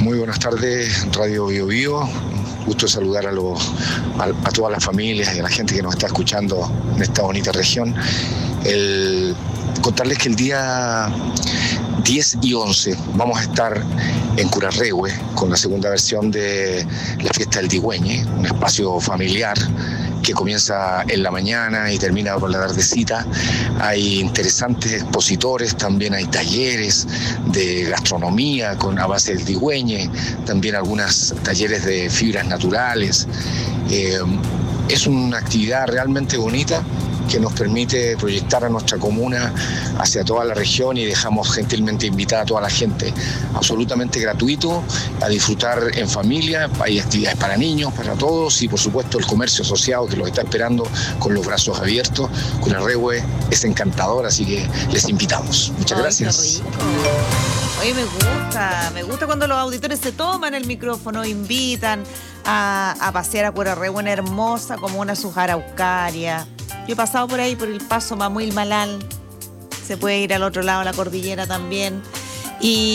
Muy buenas tardes, Radio Bio Bio. Gusto saludar a todas las familias y a la gente que nos está escuchando en esta bonita región. Contarles que el día 10 y 11 vamos a estar en Curarrehue con la segunda versión de la fiesta del Digüeñe, un espacio familiar que comienza en la mañana y termina por la tardecita. Hay interesantes expositores, también hay talleres de gastronomía a base del digüeñe, también algunos talleres de fibras naturales. Es una actividad realmente bonita que nos permite proyectar a nuestra comuna hacia toda la región, y dejamos gentilmente invitada a toda la gente, absolutamente gratuito, a disfrutar en familia. Hay actividades para niños, para todos, y por supuesto el comercio asociado que los está esperando con los brazos abiertos. Curarrehue es encantador, así que les invitamos. Muchas gracias. Qué rico. Oye, me gusta cuando los auditores se toman el micrófono, invitan a pasear a Curarrehue, una hermosa comuna subaraucaria. Yo he pasado por ahí, por el paso Mamuil Malal. Se puede ir al otro lado, a la cordillera también. Y